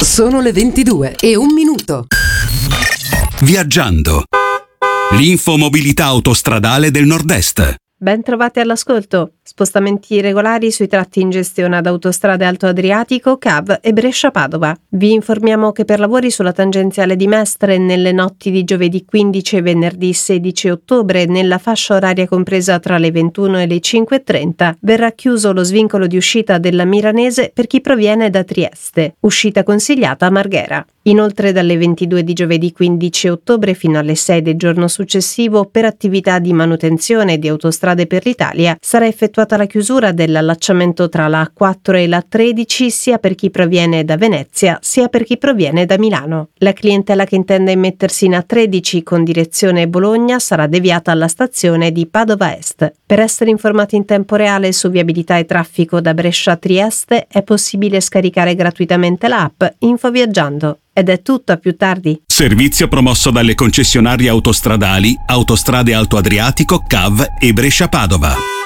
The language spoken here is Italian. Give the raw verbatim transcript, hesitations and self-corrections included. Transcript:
Sono le ventidue e un minuto. Viaggiando. L'infomobilità autostradale del Nord-Est. Ben trovati all'ascolto. Spostamenti regolari sui tratti in gestione ad Autostrade Alto Adriatico, C A V e Brescia-Padova. Vi informiamo che per lavori sulla tangenziale di Mestre nelle notti di giovedì quindici e venerdì sedici ottobre nella fascia oraria compresa tra le ventuno e le cinque e trenta verrà chiuso lo svincolo di uscita della Milanese per chi proviene da Trieste. Uscita consigliata a Marghera. Inoltre dalle ventidue di giovedì quindici ottobre fino alle sei del giorno successivo per attività di manutenzione di Autostrade per l'Italia sarà effettuata la chiusura dell'allacciamento tra la A quattro e la tredici sia per chi proviene da Venezia sia per chi proviene da Milano. La clientela che intende immettersi in A tredici con direzione Bologna sarà deviata alla stazione di Padova Est. Per essere informati in tempo reale su viabilità e traffico da Brescia a Trieste è possibile scaricare gratuitamente l'app Infoviaggiando. Ed è tutto, a più tardi. Servizio promosso dalle concessionarie autostradali Autostrade Alto Adriatico, C A V e Brescia-Padova.